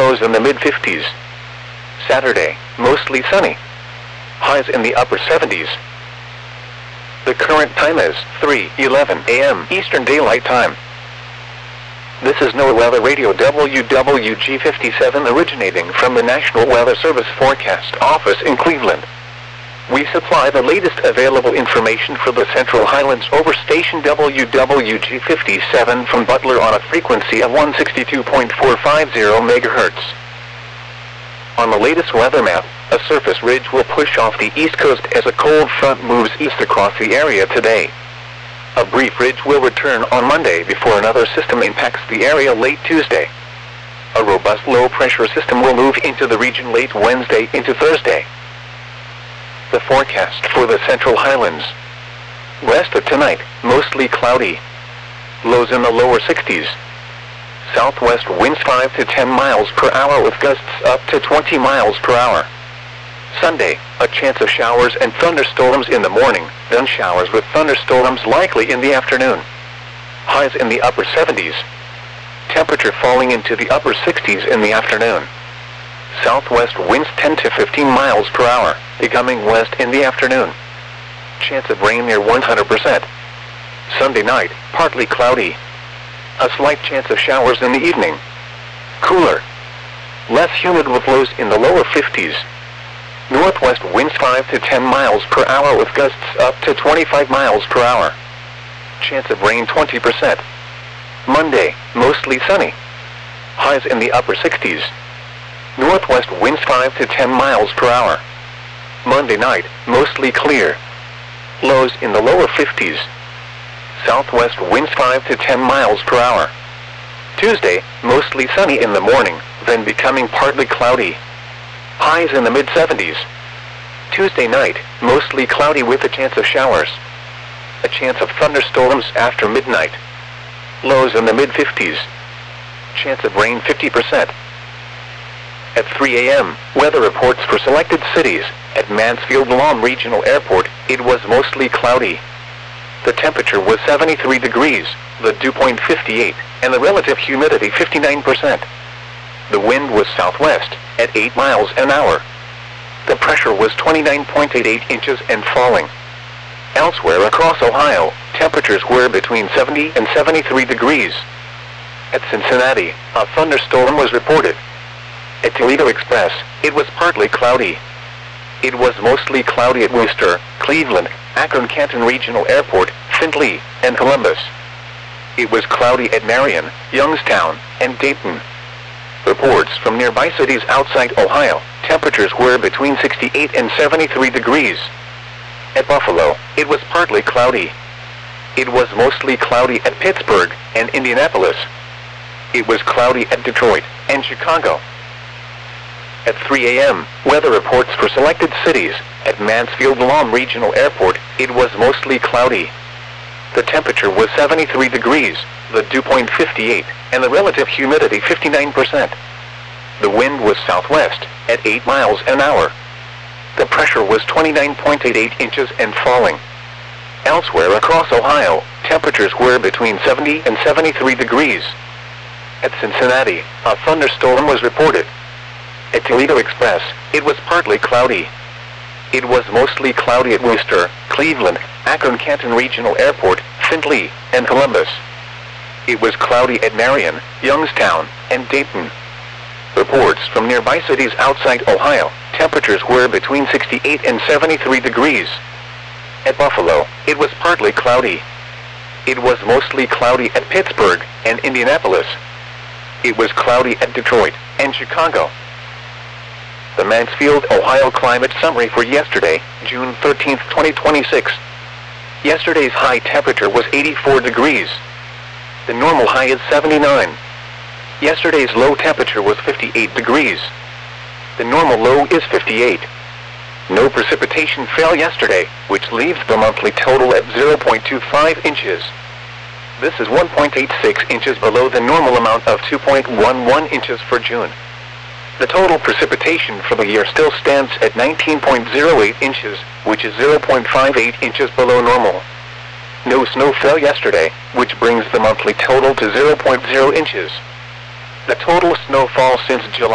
lows in the mid-50s. Saturday, mostly sunny. Highs in the upper 70s. The current time is 3:11 a.m. Eastern Daylight Time. This is NOAA Weather Radio WWG57 originating from the National Weather Service Forecast Office in Cleveland. We supply the latest available information for the Central Highlands over station WWG57 from Butler on a frequency of 162.450 MHz. On the latest weather map, a surface ridge will push off the east coast as a cold front moves east across the area today. A brief ridge will return on Monday before another system impacts the area late Tuesday. A robust low-pressure system will move into the region late Wednesday into Thursday. The forecast for the Central Highlands. West of tonight, mostly cloudy. Lows in the lower 60s. Southwest winds 5 to 10 miles per hour with gusts up to 20 miles per hour. Sunday, a chance of showers and thunderstorms in the morning, then showers with thunderstorms likely in the afternoon. Highs in the upper 70s. Temperature falling into the upper 60s in the afternoon. Southwest winds 10 to 15 miles per hour, becoming west in the afternoon. Chance of rain near 100%. Sunday night, partly cloudy. A slight chance of showers in the evening. Cooler. Less humid with lows in the lower 50s. Northwest winds 5 to 10 miles per hour with gusts up to 25 miles per hour. Chance of rain 20%. Monday, mostly sunny. Highs in the upper 60s. Northwest winds 5 to 10 miles per hour. Monday night, mostly clear. Lows in the lower 50s. Southwest winds 5 to 10 miles per hour. Tuesday, mostly sunny in the morning, then becoming partly cloudy. Highs in the mid-70s. Tuesday night, mostly cloudy with a chance of showers. A chance of thunderstorms after midnight. Lows in the mid-50s. Chance of rain 50%. At 3 a.m., weather reports for selected cities. At Mansfield-Lahm Regional Airport, it was mostly cloudy. The temperature was 73 degrees, the dew point 58, and the relative humidity 59%. The wind was southwest, at 8 miles an hour. The pressure was 29.88 inches and falling. Elsewhere across Ohio, temperatures were between 70 and 73 degrees. At Cincinnati, a thunderstorm was reported. At Toledo Express, it was partly cloudy. It was mostly cloudy at Worcester, Cleveland, Akron-Canton Regional Airport, Findlay, and Columbus. It was cloudy at Marion, Youngstown, and Dayton. Reports from nearby cities outside Ohio, temperatures were between 68 and 73 degrees. At Buffalo, it was partly cloudy. It was mostly cloudy at Pittsburgh and Indianapolis. It was cloudy at Detroit and Chicago. At 3 a.m., weather reports for selected cities. At Mansfield-Lahm Regional Airport, it was mostly cloudy. The temperature was 73 degrees, the dew point 58, and the relative humidity 59%. The wind was southwest, at 8 miles an hour. The pressure was 29.88 inches and falling. Elsewhere across Ohio, temperatures were between 70 and 73 degrees. At Cincinnati, a thunderstorm was reported. At Toledo Express, it was partly cloudy. It was mostly cloudy at Worcester, Cleveland, Akron-Canton Regional Airport, Findlay, and Columbus. It was cloudy at Marion, Youngstown, and Dayton. Reports from nearby cities outside Ohio, temperatures were between 68 and 73 degrees. At Buffalo, it was partly cloudy. It was mostly cloudy at Pittsburgh and Indianapolis. It was cloudy at Detroit and Chicago. The Mansfield, Ohio climate summary for yesterday, June 13, 2026. Yesterday's high temperature was 84 degrees. The normal high is 79. Yesterday's low temperature was 58 degrees. The normal low is 58. No precipitation fell yesterday, which leaves the monthly total at 0.25 inches. This is 1.86 inches below the normal amount of 2.11 inches for June. The total precipitation for the year still stands at 19.08 inches, which is 0.58 inches below normal. No snow fell yesterday, which brings the monthly total to 0.0 inches. The total snowfall since July